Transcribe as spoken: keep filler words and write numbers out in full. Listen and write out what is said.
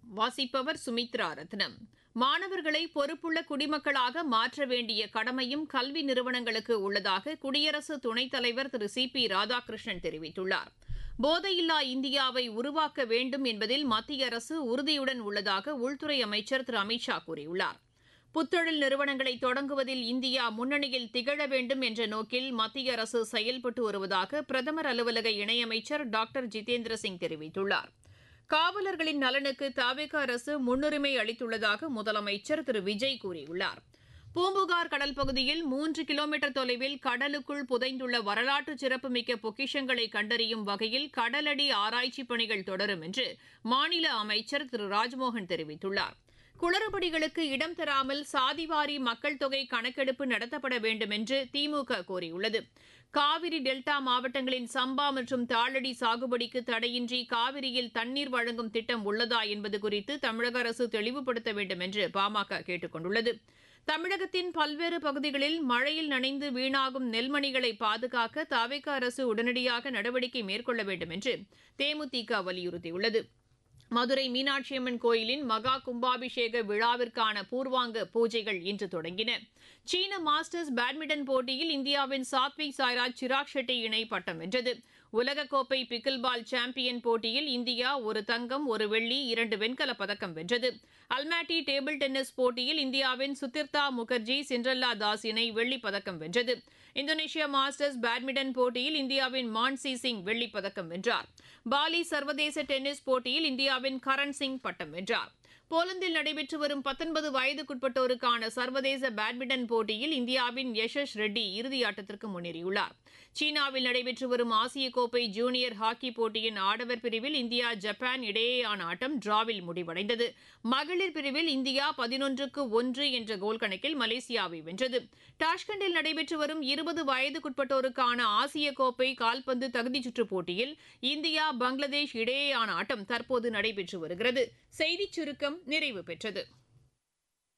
வாசிப்பவர் சுமித்ரா ரத்னம். மாணவர்களை பொறுப்புள்ள குடிமக்களாக மாற்ற வேண்டிய கடமையும் கல்வி நிறுவனங்களுக்கு உள்ளதாக குடியரசு துணைத் தலைவர் திரு சி பி ராதாகிருஷ்ணன் தெரிவித்துள்ளார். போதையில்லா இந்தியாவை உருவாக்க வேண்டும் என்பதில் மத்திய அரசு உறுதியுடன் உள்ளதாக உள்துறை அமைச்சர் திரு அமித் ஷா கூறியுள்ளார். புத்தொழில் நிறுவனங்களை தொடங்குவதில் இந்தியா முன்னணியில் திகழ வேண்டும் என்ற நோக்கில் மத்திய அரசு செயல்பட்டு வருவதாக பிரதமர் அலுவலக இணையமைச்சர் டாக்டர் ஜிதேந்திர சிங் தெரிவித்துள்ளார். காவலர்களின் நலனுக்கு தவேக அரசு முன்னுரிமை அளித்துள்ளதாக முதலமைச்சர் திரு விஜய் கூறியுள்ளார். பூம்புகார் கடல் பகுதியில் மூன்று கிலோமீட்டர் தொலைவில் கடலுக்குள் புதைந்துள்ள வரலாற்று சிறப்புமிக்க பொக்கிஷங்களை கண்டறியும் வகையில் கடலடி ஆராய்ச்சிப் பணிகள் தொடரும் என்று மாநில அமைச்சர் திரு ராஜ்மோகன் தெரிவித்துள்ளார். குளறுபடிகளுக்கு இடம் தராமல் சாதிவாரி மக்கள் தொகை கணக்கெடுப்பு நடத்தப்பட வேண்டும் என்று திமுக கோரியுள்ளது. காவிரி டெல்டா மாவட்டங்களின் சம்பா மற்றும் தாளடி சாகுபடிக்கு தடையின்றி காவிரியில் தண்ணீர் வழங்கும் திட்டம் உள்ளதா என்பது குறித்து தமிழக அரசு தெளிவுபடுத்த வேண்டும் என்று பாமக கேட்டுக் கொண்டுள்ளது. தமிழகத்தின் பல்வேறு பகுதிகளில் மழையில் நனைந்து வீணாகும் நெல்மணிகளை பாதுகாக்க தவேக அரசு உடனடியாக நடவடிக்கை மேற்கொள்ள வேண்டும் என்று தேமுதிக வலியுறுத்தியுள்ளது. மதுரை மீனாட்சியம்மன் கோயிலின் மகா கும்பாபிஷேக விழாவிற்கான பூர்வாங்க பூஜைகள் இன்று தொடங்கின. சீன மாஸ்டர்ஸ் பேட்மிண்டன் போட்டியில் இந்தியாவின் சாத்விக் சாய்ராஜ் சிராக் ஷெட்டி இணை பட்டம் வென்றது. உலகக்கோப்பை பிக்கில் பால் சாம்பியன் போட்டியில் இந்தியா ஒரு தங்கம் ஒரு வெள்ளி இரண்டு வெண்கலப் பதக்கம் வென்றது. அல்மாட்டி டேபிள் டென்னிஸ் போட்டியில் இந்தியாவின் சுதிர்தா முகர்ஜி சிண்ட்ரெல்லா தாஸ் இணை வெள்ளிப் பதக்கம் வென்றது. இந்தோனேஷியா மாஸ்டர்ஸ் பேட்மிண்டன் போட்டியில் இந்தியாவின் மான்சி சிங் வெள்ளிப் பதக்கம் வென்றார். பாலி சர்வதேச டென்னிஸ் போட்டியில் இந்தியாவின் கரண் சிங் பட்டம் வென்றார். போலந்தில் நடைபெற்று வரும் பத்தொன்பது வயதுக்குட்பட்டோருக்கான சர்வதேச பேட்மிண்டன் போட்டியில் இந்தியாவின் யஷஸ் ரெட்டி இறுதியாட்டத்திற்கு முன்னேறியுள்ளார். சீனாவில் நடைபெற்று வரும் ஆசிய கோப்பை ஜூனியர் ஹாக்கி போட்டியின் ஆடவர் பிரிவில் இந்தியா ஜப்பான் இடையேயான ஆட்டம் டிராவில் முடிவடைந்தது. மகளிர் பிரிவில் இந்தியா பதினொன்றுக்கு ஒன்று என்ற கோல் கணக்கில் மலேசியாவை வென்றது. டாஷ்கண்டில் நடைபெற்று வரும் இருபது வயதுக்குட்பட்டோருக்கான ஆசிய கோப்பை கால்பந்து தகுதிச் சுற்றுப் போட்டியில் இந்தியா பங்களாதேஷ் இடையேயான ஆட்டம் தற்போது நடைபெற்று வருகிறது. செய்திச் சுருக்கம் நிறைவு பெற்றது.